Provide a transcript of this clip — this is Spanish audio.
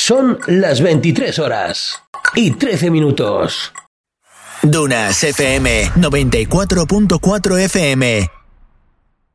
Son las 23 horas y 13 minutos. Dunas FM 94.4 FM.